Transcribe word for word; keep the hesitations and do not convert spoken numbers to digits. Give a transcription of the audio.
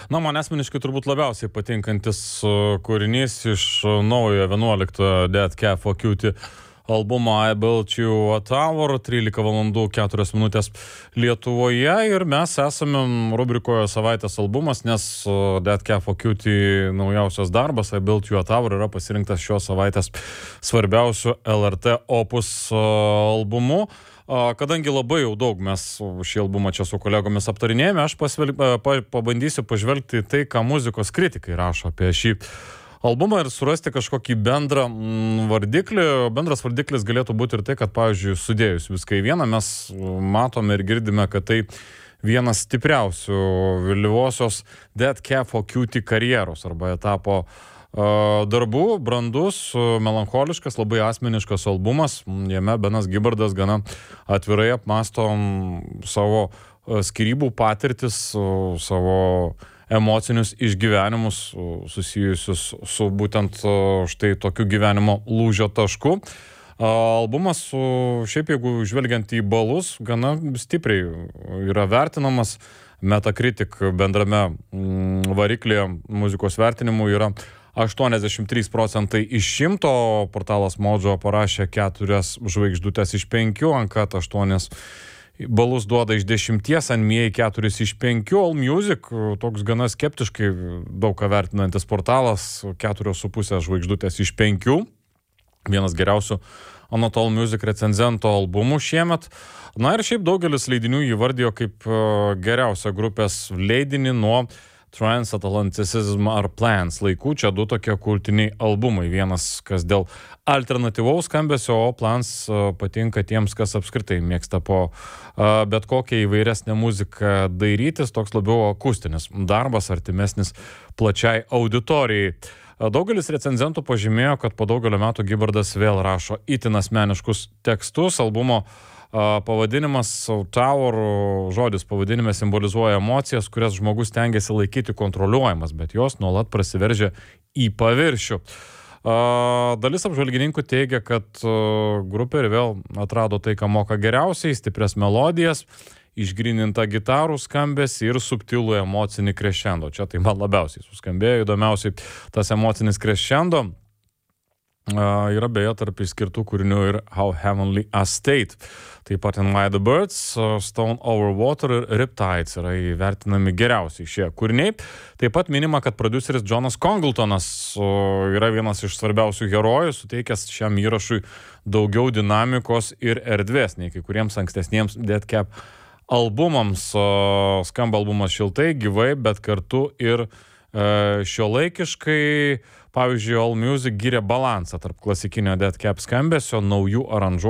Na, man asmeniškai turbūt labiausiai patinkantis kūrinys iš naujojo vienuoliktojo Dead Cat for Cutie albumo I Built You a Tower, trylika valandų keturios minutės Lietuvoje, ir mes esame rubrikoje savaitės albumas, nes Dead Cat for Cutie naujausias darbas I Built You a Tower yra pasirinktas šios savaitės svarbiausių L R T Opus albumu. Kadangi labai jau daug mes šį albumą čia su kolegomis aptarinėjame, aš pasvel... pa... pabandysiu pažvelgti tai, ką muzikos kritikai rašo apie šį albumą ir surasti kažkokį bendrą vardiklį. Bendras vardiklis galėtų būti ir tai, kad, pavyzdžiui, sudėjus viską į vieną, mes matome ir girdime, kad tai vienas stipriausių vėlyvosios Dead Cat for Cutie karjeros arba etapo darbų, brandus, melancholiškas, labai asmeniškas albumas. Jame Benas Gibbardas gana atvirai apmąsto savo skyrybų patirtis, savo emocinius išgyvenimus susijusius su būtent štai tokiu gyvenimo lūžio tašku. Albumas, šiaip jeigu žvelgiant į balus, gana stipriai yra vertinamas. Metacritic bendrame variklyje muzikos vertinimų yra aštuoniasdešimt trys procentai iš šimto, portalas Mojo parašė keturias žvaigždutes iš penkių, Uncut aštuonias balus duoda iš dešimties, N M A keturis iš penkių, AllMusic, toks gana skeptiškai daug ką vertinantis portalas, keturios su pusės žvaigždutės iš penkių, vienas geriausių anot AllMusic recenzento albumų šiemet. Na ir šiaip daugelis leidinių įvardijo kaip geriausią grupės leidinį nuo Transatlanticism ar Plans laikų. Čia du tokie kultiniai albumai. Vienas, kas dėl alternatyvaus skambesio, o Plans patinka tiems, kas apskritai mėgsta po bet kokią įvairesnę muziką dairytis, toks labiau akustinis darbas, artimesnis plačiai auditorijai. Daugelis recenzentų pažymėjo, kad po daugelio metų Gibbardas vėl rašo itin asmeniškus tekstus. Albumo pavadinimas Tower, žodis pavadinime simbolizuoja emocijas, kurias žmogus stengiasi laikyti kontroliuojamas, bet jos nuolat prasiveržia į paviršių. Dalis apžvalgininkų teigia, kad grupė ir vėl atrado tai, ką moka geriausiai, stiprias melodijas, išgrynintą gitarų skambesį ir subtilų emocinį crescendo. Čia tai man labiausiai suskambėjo, įdomiausiai tas emocinis crescendo yra beje tarp išskirtų kūrinių ir How Heavenly a State. Taip pat In My the Birds, Stone Over Water ir Riptides yra įvertinami geriausiai šie kūriniai. Taip pat minima, kad prodiuseris Jonas Congletonas yra vienas iš svarbiausių herojų, suteikęs šiam įrašui daugiau dinamikos ir erdvės nei kai kuriems ankstesniems Dead Cat albumams. Skamba albumas šiltai, gyvai, bet kartu ir šiuolaikiškai. Pavyzdžiui, AllMusic gyrė balansą tarp klasikinio Dead Cat skambesio, naujų aranžuotų